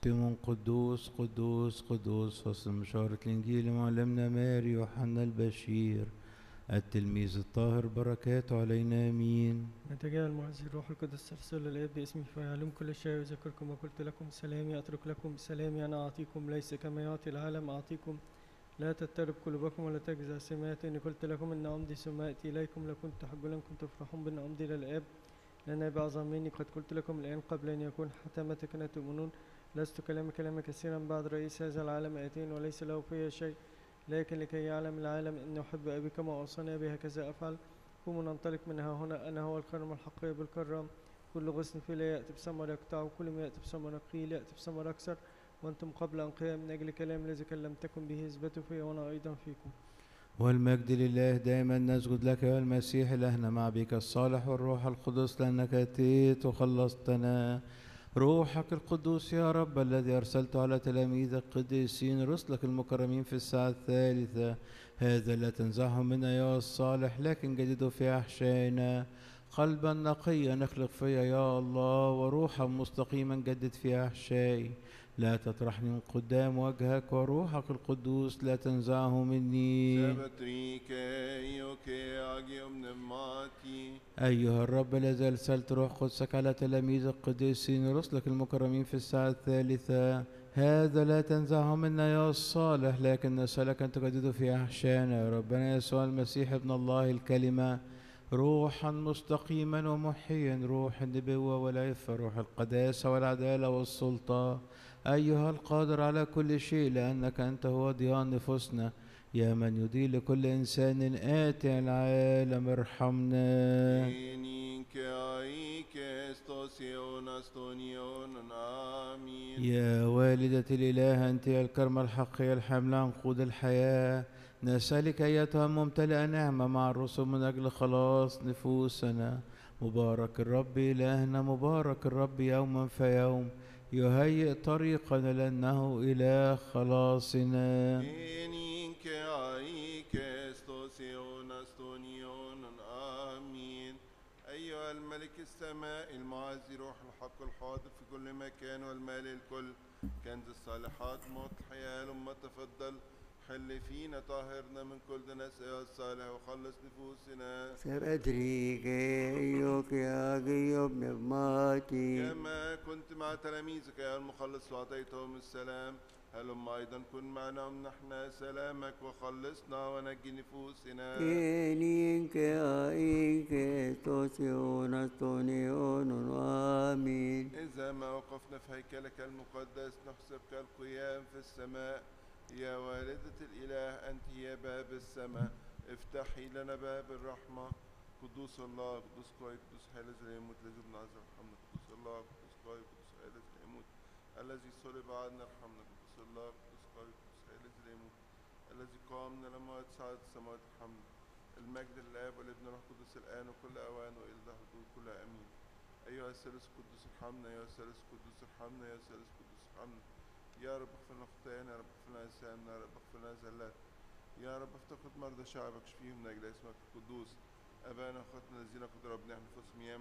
تيمون قدوس قدوس قدوس. فصل مشارة الإنجيل معلمنا ماري يوحنا البشير التلميذ الطاهر، بركاته علينا آمين. نتجاه المعزي الروح القدس ترسل الآب باسمي فيعلم كل شيء ويذكركم وقلت لكم سلامي أترك لكم، سلامي أنا أعطيكم، ليس كما يعطي العالم أعطيكم. لا تضطرب قلوبكم ولا تجزع سمعت إني قلت لكم إن أمضي ثم أتي إليكم، لو كنت تحبون كنت تفرحون بأن أمضي إلى الآب، لأن أبي أعظم مني. قد قلت لكم الآن قبل أن يكون حتى متى كنتم تؤمنون. لست كلاما كثيرا بعد رئيس هذا العالم آتين وليس له في شيء، لكن لكي يعلم العالم أن أحب أبي كما أوصاني أبي هكذا أفعل. قوموا ننطلق من ها هنا، أنا هو الكرم الحقيقي بالكرم. كل غصن فيه لا يأتي بثمر يقطعه، كل ما يأتي بثمر نقي يأتي بثمر أكثر. وأنتم قبل أنقياء من أجل كلام الذي كلمتكم به اثبتوا فيه وأنا أيضا فيكم. والمجد لله دائما نسجد لك يا المسيح إلهنا مع بك الصالح والروح القدس، لأنك أتيت وخلصتنا. روحك القدوس يا رب الذي أرسلت على تلاميذك القديسين رسلك المكرمين في الساعة الثالثة، هذا لا تنزعه منا يا الصالح، لكن جدده في أحشائنا. قلبا نقيا نخلق فيا يا الله، وروحا مستقيما جدد في أحشائي. لا تطرحني من قدام وجهك، وروحك القدوس لا تنزعه مني. أيها الرب الذي أرسلت روح قدسك على تلاميذ القديسين رسلك المكرمين في الساعة الثالثة، هذا لا تنزعه منا يا الصالح، لكن نسألك أن تجدده في أحشائنا يا ربنا يسوع المسيح ابن الله الكلمة، روحا مستقيما ومحيا، روح النبوة والعفة، روح القداسة والعدالة والسلطة، أيها القادر على كل شيء، لأنك أنت هو ضياء نفوسنا، يا من يدي لكل إنسان آتي العالم ارحمنا. يا والدة الإله أنت يا الكرمة الحقية الحاملة عنقود الحياة، نسألك أيتها الممتلئة نعمة مع الرسل من أجل خلاص نفوسنا. مبارك الرب إلهنا، مبارك الرب يوما فيوم، يهيئ طريقنا لأنه إله خلاصنا. أيها الملك السماء المعزي روح الحق الحاضر في كل مكان والمال الكل، كنز الصالحات موت الحياة، لما تفضل حل فينا طهرنا من كل دنس يا الصالح وخلص نفوسنا. سبدريك أيوك يا قيوب نغماتي، كما كنت مع تلاميذك يا المخلص وأعطيتهم السلام، هلما أيضا كن معنا ومنحنا سلامك وخلصنا ونجي نفوسنا. إنك أيك توسيون استونيون آمين. إذا ما وقفنا في هيكلك المقدس نحسب كالقيام في السماء. يا والدة الإله أنت يا باب السماء، افتحي لنا باب الرحمة. قدوس الله قدوس قوي قدوس حي الذي يموت الذي ابن عز ارحمنا. قدوس الله قدوس قوي قدوس حي الذي يموت الذي صلب عنا ارحمنا. قدوس الله قدوس قوي قدوس حي الذي يموت الذي قام من الأموات صعد السماوات ارحمنا. المجد للآب والابن والروح القدس الآن وكل أوان وإلى الدهر كلها آمين. أيها الثالوث القدوس ارحمنا، أيها الثالوث القدوس ارحمنا، أيها الثالوث القدوس ارحمنا. يا رب اغفر لنا خطايانا، يا رب اغفر لنا آثامنا، يا رب اغفر لنا زلات، يا رب افتقد مرضى شعبك اشفيهم من أجل اسمك القدوس. أبانا وأخواتنا الذين قد ربنا نحن نفوسهم